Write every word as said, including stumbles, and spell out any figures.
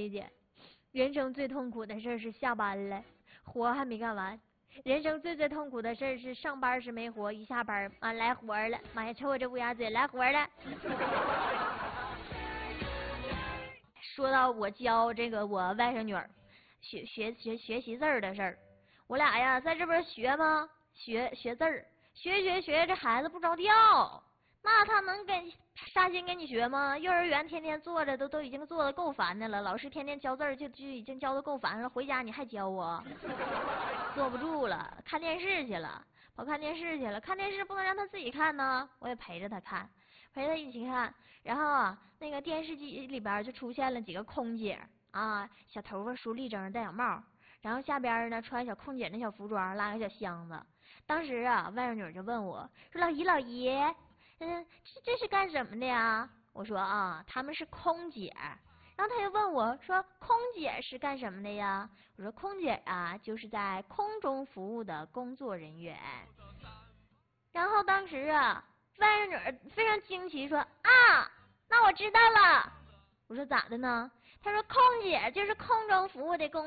薇姐，人生最痛苦的事是下班了，活还没干完；人生最最痛苦的事是上班时没活，一下班啊来活了。妈呀，瞅我这乌鸦嘴，来活了。说到我教这个我外甥女儿学学学学习字儿的事儿，我俩呀在这边学吗？学学字儿，学学学，这孩子不着调。那他能跟沙心跟你学吗？幼儿园天天坐着都都已经坐的够烦的了，老师天天教字儿就就已经教的够烦了，回家你还教我，坐不住了，看电视去了，跑看电视去了，看电视不能让他自己看呢，我也陪着他看，陪他一起看。然后啊，那个电视机里边就出现了几个空姐啊，小头发梳立正戴小帽，然后下边呢穿小空姐那小服装，拉个小箱子。当时啊，外甥女就问我说：“老姨老姨。”嗯，这这是干什么的呀？我说啊，他们是空姐。然后他又问我说，空姐是干什么的呀？我说空姐啊，就是在空中服务的工作人员。然后当时啊，外甥女非常惊奇说啊，那我知道了。我说咋的呢？他说空姐就是空中服务的工